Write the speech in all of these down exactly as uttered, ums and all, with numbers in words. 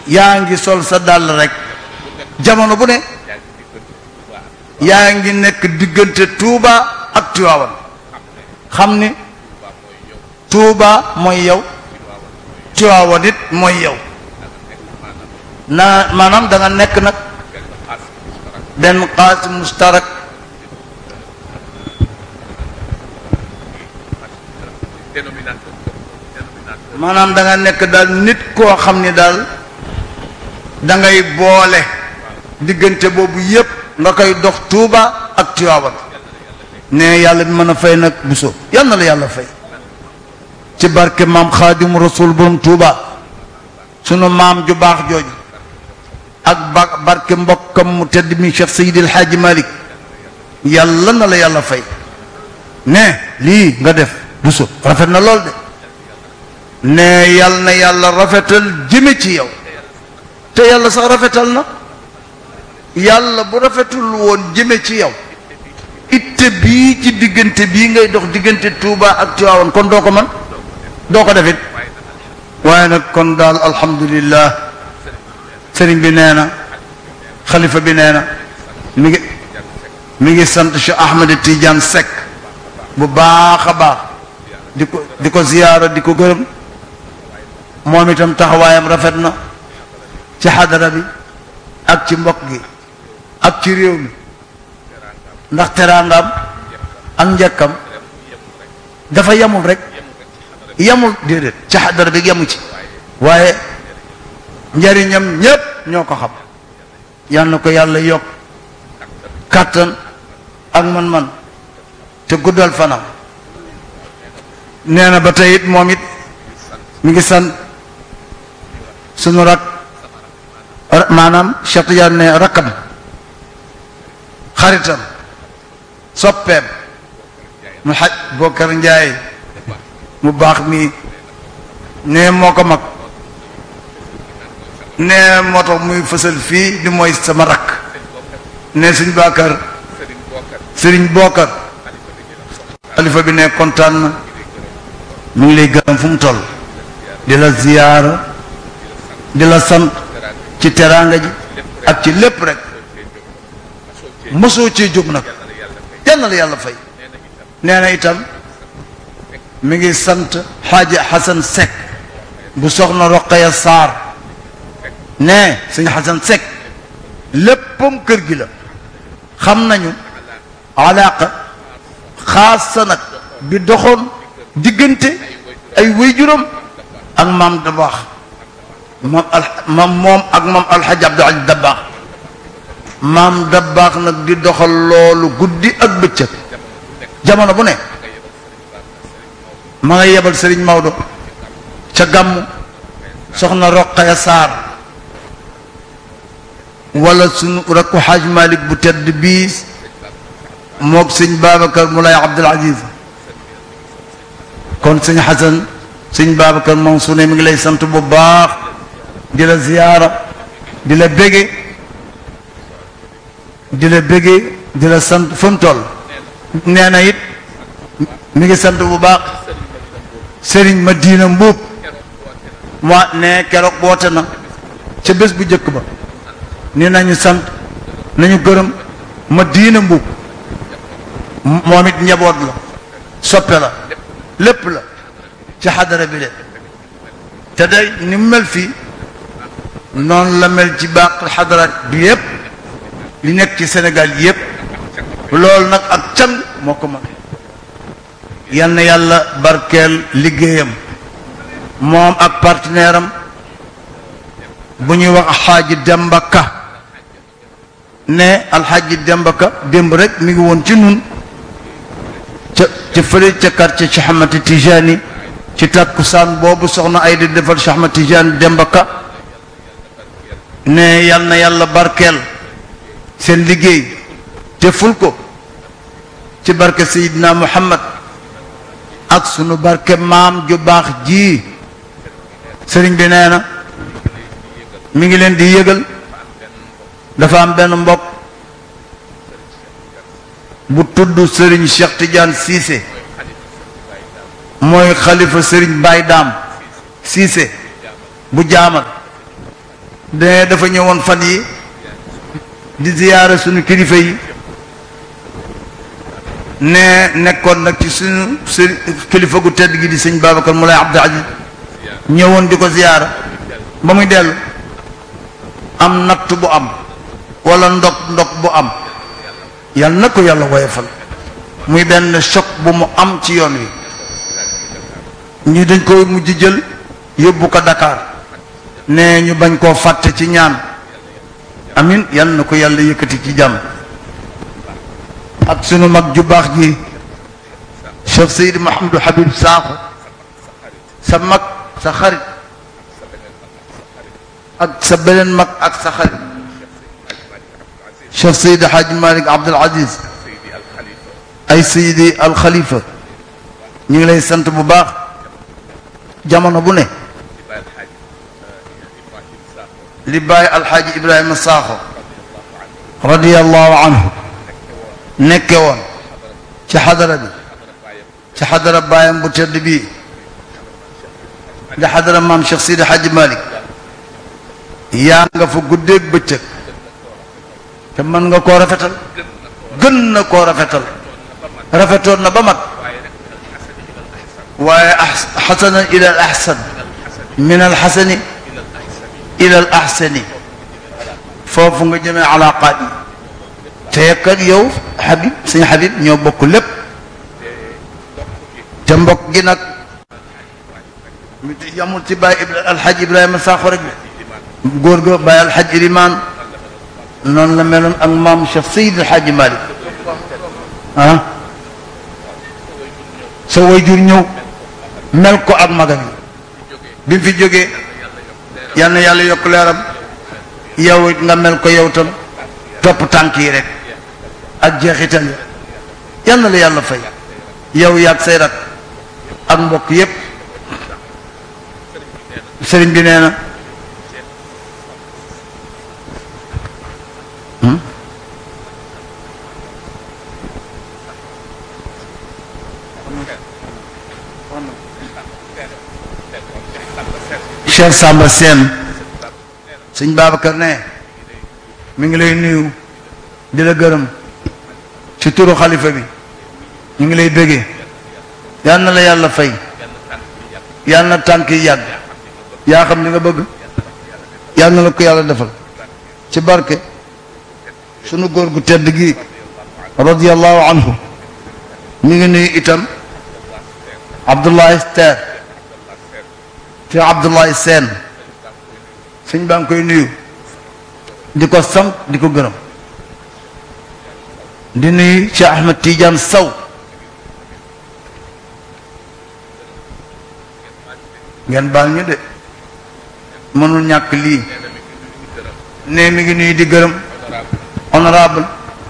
yaa ngi sol sa dàll rek jamono bu ne yaa ngi nekk diggante Touba ak Tiwaawan xam ni Touba mooy yow Tiwaawan it mooy yow na maanaam da nga nekk nag benn xaas mustarak maanaam da nga nekk daal nit koo xam ni daal da ngay boole diggante boobu yépp nga koy dox Touba ak Tiwaawan ne yàlla bi mën a fay nag Bousso yal na la yàlla fay ci barke maam Xaadimu Rasuul borom Touba sunu maam ju baax jooju ak ba barke mbokkam mu tedd mi Cheikh Seydi El Hadji Malick yàlla na la yàlla fay ne lii nga def Bousso rafet na lool de ne yàlla na yàlla rafetal jëme ci yow te yàlla sax rafetal na yàlla bu rafetul woon jëme ci yow itte bii ci diggante bii ngay dox diggante Touba ak Tiwaawan kon doo ko man doo ko defit waaye nag kon daal alhamdulillah sëriñ bi nee na xalifa bi nee na mi ngi mi ngi sant Cheikh Ahmed Tidiane Seck bu baax a baax di ko di ko ziyaara di ko gërëm moom itam taxawaayam rafet na ci xadara bi ak ci mbokk gi ak ci réew mi ndax teraangam ak njëkkam dafa yamul rek yamul déedéet ci xadara bi yamu ci waaye njariñam ñépp ñoo ko xam yal na ko yàlla yokk kàttan ak man-man te guddal fanam nee na ba tey it moom it mi ngi sant sunu rak maanaam Cheikh Tidiane ne rakkam xaritam soppeem mu xaj Bokar Njaay mu baax mi ne moo ko mag ne moo tax muy fësal fii di mooy sama rakk ne suñ Bakar sëriñ Bokar xalifa bi ne kontaan na mu ngi lay gërëm fu mu toll di la ziyaara di la sant ci teraanga ji ak ci lépp rek mosoo cee jóg nag yal na la yàlla fay nee na itam mi ngi sant xaaji Xasan Seck bu soxna Roqaya Saar ne sëñ Xasan Seck léppam kër gi la xam nañu alaaqa xaasa nag bi doxoon diggante ay waajuram ak maam Dabaax moom al moom moom ak moom alxaji Abdul Aziz Dabaax maam Dabaax nag di doxal loolu guddi ak bëccëg jamono bu ne ma nga yebal Sëriñ Maodo ca gàmmu soxna Roqaya Saar wala sunu rakku Xaaj Malik bu tedd bii moog sëñ Babacar Moulay Abdul Aziz kon sëñ Xasan sëñ Babacar moom su ne mi ngi lay sant bu baax di la ziyaara di la bége di la bége di la sant fu mu toll nee na it mi ngi sant bu baax Sëriñ Madina Mbuub moo ne keroog woote na ca bés bu njëkk ba ni nañu sant nañu gërëm Madina Mbuub moom it njaboot la soppe la lépp la ci xadara bi de te day ni mu mel fii noonu la mel ci baax xadaraat bi yépp li nekk ci Sénégal yépp loolu nag ak can moo ko mën yal na yàlla barkeel liggéeyam moom ak partenaire am bu ñuy wax Alxaaji Demba Ka ne Alxaaji Demba Ka démb rek mi ngi woon ci nun ca ca fële ca quartier Cheikh Ahmed Tijani ci takkusaan boobu soxna ay di defal Cheikh Ahmed Tijani Demba Ka ne yal na yàlla barkeel seen liggéey te ful ko ci barke Seydina Muhammad ak sunu barke maam ju baax ji sëriñ bi nee na mi ngi leen di yëgal dafa am benn mbokk bu tudd sëriñ Cheikh Tidiane Cissé mooy xalifa sëriñ Baye Daam Cissé bu jaamal de dafa ñëwoon fan yi di ziyaara suñu kilifa yi ne nekkoon nag ci suñu kilifa gu tedd gi di sëñ Babacar Moulay Abdou Aziz ñëwoon di ko ziyaara ba muy dellu am natt bu am wala ndog ndog bu am yàlla na ko yàlla woyofal muy benn choc bu mu am ci yoon wi ñu dañ koy mujj jël yóbbu ko Dakar ne ñu bañ koo fàtte ci ñaan amin yàlla na ko yàlla yëkkati ci jàmm ak sunu mag ju baax ji Cheikh Seydi Mouhamadou Habib Sakho sa mag sa xarit ak sa beneen mag ak sa xarit Cheikh Seydi Hadji Malick Abdoul Aziz ay Seydi Al Khalifa ñu ngi lay sant bu baax jamono bu ne li Baay Alxaaji Ibrahima Sakho radiyallahu anhu nekke woon ci xadara bi ci xadara baayam bu tedd bii di xadara maam Cheikh Seydi Hadji Malick yaa nga fa guddeeg bëccëg te mën nga koo rafetal gën na koo rafetal rafetoon na ba mat waaye xasana ila al axsan min al xasani ila al axsani foofu nga jëmee alaqaat yi te kat yow Habib sëñ Habib ñoo bokk lépp te mbokk gi nag yamul ci Baay Alxaji Ibrahima Sakho rek góor ga Baay Alxaji Ilimaan noonu la meloon ak maam Cheikh Seydi Alxaji Malick ah sa waajur ñëw mel ko ak magam yi bi mu fi jógee yal na yàlla yokk leeram yow it nga mel ko yow tam topp tànk yi rek ak jeexital yi yal na la yàlla fay yow yaag say rak ak mbokk yépp sëriñ bi nee na Cheikh Samba Sène sëñ Babacar ne mi ngi lay nuyu di la gërëm ci turu xalifa bi ñu ngi lay bëggee yal na la yàlla fay yal na tànk yi yàgg yaa xam li nga bëgg yal na la ko yàlla defal ci barke sunu góor gu tedd gi radiyallahu anhu mi ngi nuyu itam Abdoulaye Ster te Abdoulaye Sène sëñ baa ngi koy nuyu di ko sant di ko gërëm di nuyu Cheikh Ahmed Tidiane Sow ngeen baal ñu de mënul ñàkk lii ne mi ngi nuyu di gërëm honorable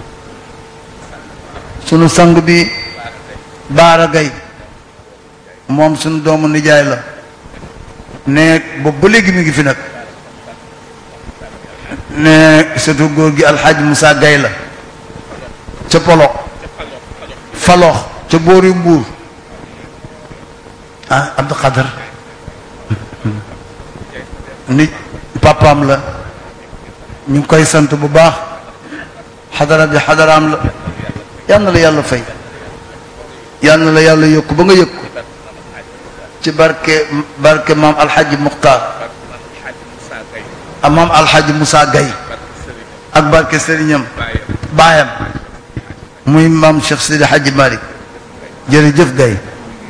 sunu sang bi Baara Gaye moom sunu doomu nijaay la ne boobu ba léegi mi ngi fi nag ne surtout góor gi Alxaaji Moussa Gaye la ca polo faloox ca boori Mbuur ah Abdou Khadar nit papaam la ñu ngi koy sant bu baax xadara bi xadaraam la yal na la yàlla fay yal na la yàlla yokk ba nga yëg ko ci barke barke maam Alxaaji Muxtaar ak maam Alxaaji Moussa Gaye ak barke sëriñam baayam muy maam Cheikh Seydi Hadji Malick jërëjëf Gaye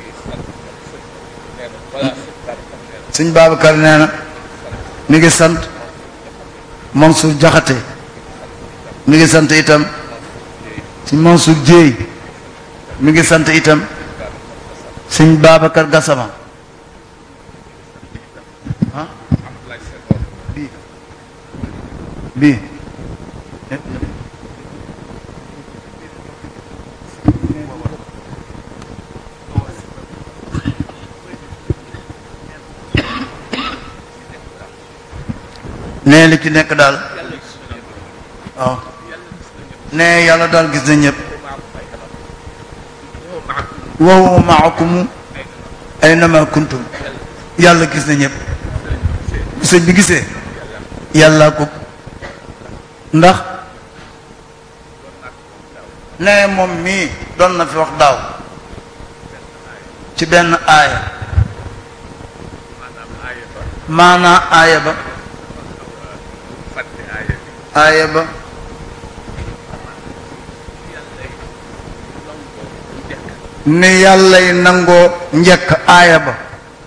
sëñ Babacar nee na mi ngi sant Mansour Jaxate mi ngi sant itam sëñ Mansour Jéey mi ngi sant itam sëñ Babacar Gassama ah bii bii nee li ci nekk daal waaw nee yàlla daal gis na ñëpp wa huwa ma'akum aynama kuntum yàlla gis na ñëpp sëñ bi gisee yàlla ko ndax ne moom mii doon na fi wax daaw ci benn aaya maanaa aaya ba aaya ba ni yàllay nangoo njëkk aaya ba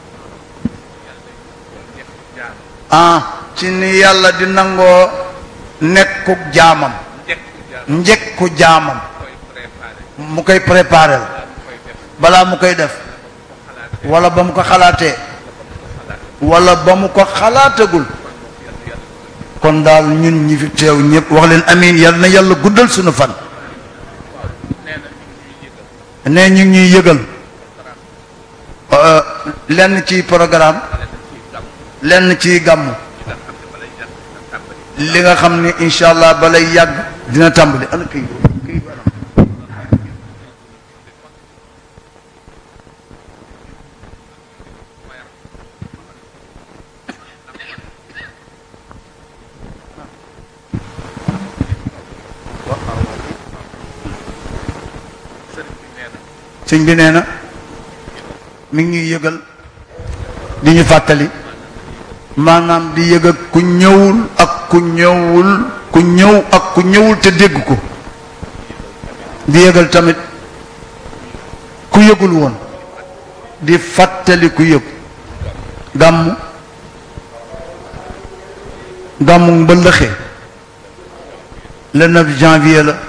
ah ci ni yàlla di nangoo nekkuk jaamam njëkku jaamam mu koy préparé balaa mu koy def wala ba mu ko xalaatee wala ba mu ko xalaatagul kon daal ñun ñi fi teew ñëpp wax leen amiin yal na yàlla guddal suñu fan ne ñu ngi ñuy yëgal lenn ci programme lenn ci gàmmu li nga xam ni incha allah balay yàgg dina tàmbali ana kii kii sëñ bi nee na mi ngi ñuy yëgal di ñu fàttali maanaam di yëg ak ku ñëwul ak ku ñëwul ku ñëw ak ku ñëwul te dégg ko di yëgal tamit ku yëgul woon di fàttali ku yëg gàmmu gàmmu mbëllëxee le neuf janvier la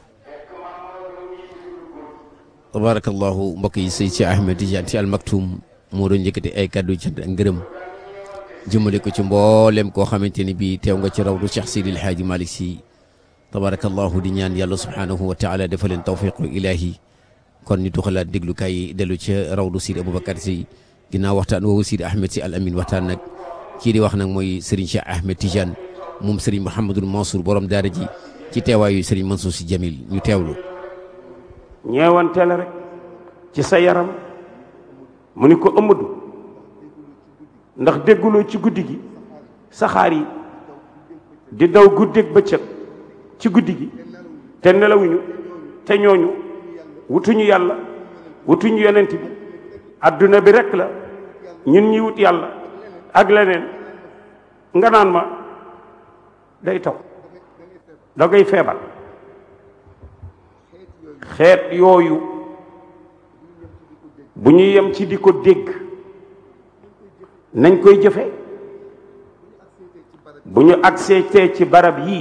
tabarakallahu mbokk yi sëy ci Ahmed Tidiane Sy Al Maktoum moo doon yëkkati ay kàddu cant ak ngërëm jëmale ko ci mboolem koo xamante ni bii teew nga ci rawdu Cheikh Seydi El Hadji Malick Sy tabarakallahu di ñaan yàlla subhanahu wa taala dafa leen tawfiqu ilahi kon ñu tuxalaat déglukaay yi dellu ca rawdu Seydi Aboubacar Sy ginnaaw waxtaan woowu Seydi Ahmed Sy Al Amin waxtaan nag kii di wax nag mooy Serigne Cheikh Ahmed Tidiane moom Serigne Mouhamadul Mansour borom daara ji ci teewaayu Serigne Mansour Sy Djamil ñu teewlu ñeewante la rek ci sa yaram mu ni ko Amadou ndax dégguloo ci guddi gi saxaar yi di daw guddeeg bëccëg ci guddi gi te nelawuñu te ñooñu wutuñu yàlla wutuñu yonent bi adduna bi rek la ñun ñi wut yàlla ak leneen nga naan ma day taw da ngay feebar xeet yooyu bu ñu yem ci di ko dégg nañ koy jëfe bu ñu agsee tee ci barab yii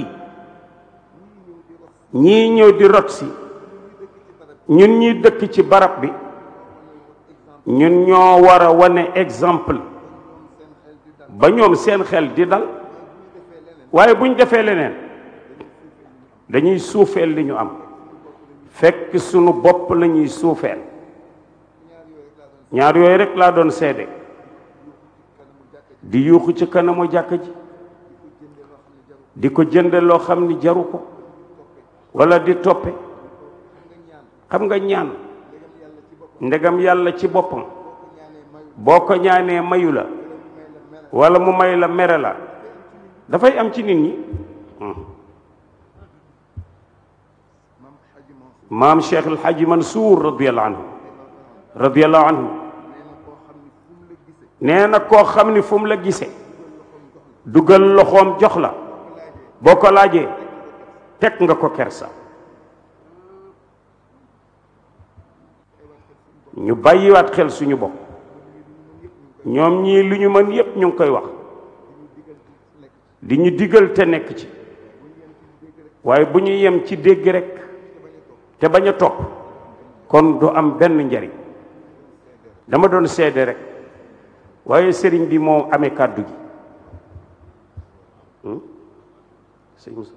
ñii ñëw di rot si ñun ñi dëkk ci barab bi ñun ñoo war a wane exemple ba ñoom seen xel di dal waaye bu ñu defee leneen dañuy suufeel li ñu am fekk sunu bopp la ñuy suufeel ñaar yooyu rek laa doon seede di yuuxu ci kanamu jàkka ji di ko jënde loo xam ni jaru ko wala di toppe xam nga ñaan ndegam yàlla ci boppam boo ko ñaanee mayu la wala mu may la mere la dafay am ci nit ñi maam Cheikh El Hadji Mansour radiyallahu anhu radiyallahu anhu nee na koo xam ni fu mu la gisee dugal loxoom jox la boo ko laajee teg nga ko kersa ñu bàyyiwaat xel suñu bopp ñoom ñii lu ñu mën yépp ñu ngi koy wax di ñu digal te nekk ci waaye bu ñu yem ci dégg rek te bañ a topp kon du am benn njariñ dama doon seede rek waaye sëriñ bi moo amee kàddu gi sëñ Moussa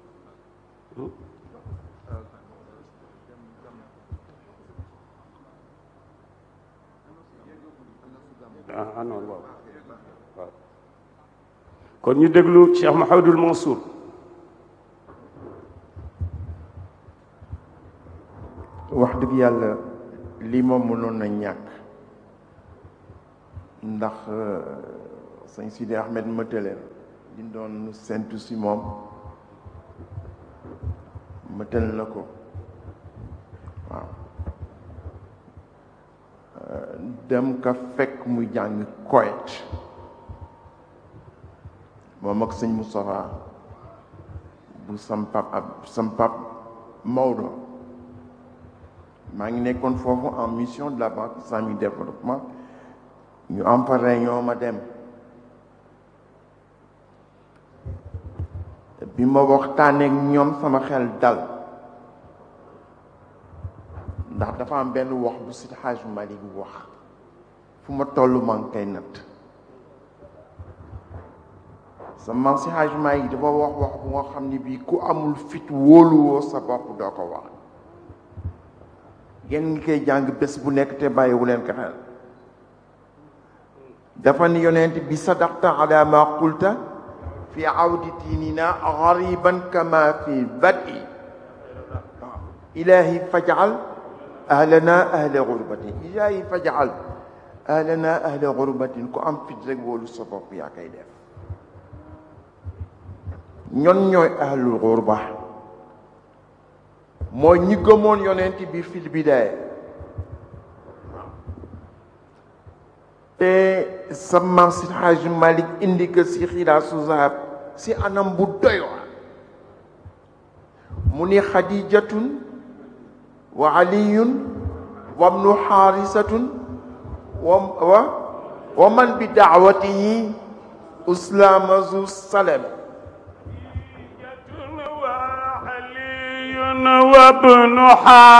ah non waaw waaw kon ñu déglu Cheikh Mouhamadoul Mansour wax dëgg yàlla lii moom mënoon na ñàkk ndax sëñ Sidi Ahmed mëtaleen li doon sentu si moom mëtal na ko waaw dem ka fekk muy jàng Koweït moom ak sëñ Moustapha bu sam pap ab sam pap Maodo maa ngi nekkoon foofu en mission de la Banque islamique de développement ñu am fa réunion ma dem bi ma waxtaanee ak ñoom sama xel dal ndax dafa am benn wax bu Seydi Hadji Malick wax fu ma toll maa ngi koy natt sama Seydi Hadji Malick dafa wax wax bu nga xam ne bii ku amul fit wóoluwoo sa bopp doo ko wax ngeen ngi koy jàng bés bu nekk te bàyyiwu leen ko xel dafa ni yonent bi sadaqta ala ma qulta fi awdi diinina gariban kama fi badi ilahi fajal ahlana ahla gurbatin ilahi fajal ahlana ahla gurbatin ku am fit rek wóolu sa bopp yaa koy def ñon ñooy ahlul gurba mooy ñi gëmoon yonent bi fil bidaaya te sama Seydi Hadji Malick indi ko si xilaasu zahab si anam bu doy waar mu ni xadijatun wa aliyun wa ibnu xaarisatun wa wa wa man bi daawatihi uslama zu salam wa ibnu